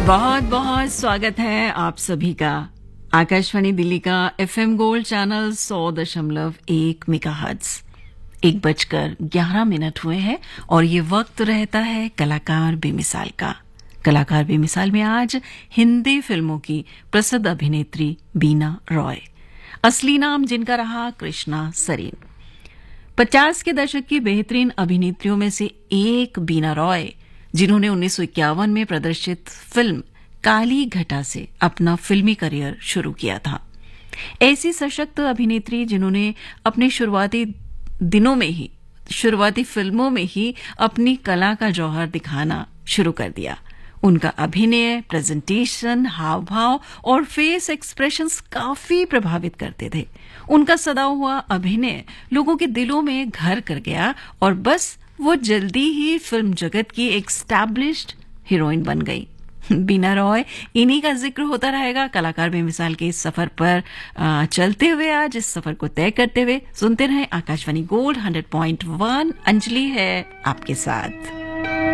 बहुत बहुत स्वागत है आप सभी का आकाशवाणी दिल्ली का एफएम गोल्ड चैनल 100.1 मेगाहर्ट्ज 1:11 हुए हैं और ये वक्त रहता है कलाकार बेमिसाल का। कलाकार बेमिसाल में आज हिंदी फिल्मों की प्रसिद्ध अभिनेत्री बीना रॉय, असली नाम जिनका रहा कृष्णा सरीन। 50 के दशक की बेहतरीन अभिनेत्रियों में से एक बीना रॉय, जिन्होंने 1951 में प्रदर्शित फिल्म काली घटा से अपना फिल्मी करियर शुरू किया था। ऐसी सशक्त अभिनेत्री जिन्होंने अपने शुरुआती फिल्मों में ही अपनी कला का जौहर दिखाना शुरू कर दिया। उनका अभिनय, प्रेजेंटेशन, हाव भाव और फेस एक्सप्रेशंस काफी प्रभावित करते थे। उनका सदा हुआ अभिनय लोगों के दिलों में घर कर गया और बस वो जल्दी ही फिल्म जगत की एक एस्टैब्लिश्ड हीरोइन बन गई। बीना रॉय, इन्हीं का जिक्र होता रहेगा कलाकार बेमिसाल के इस सफर पर चलते हुए। आज इस सफर को तय करते हुए सुनते रहे आकाशवाणी गोल्ड 100.1। अंजलि है आपके साथ।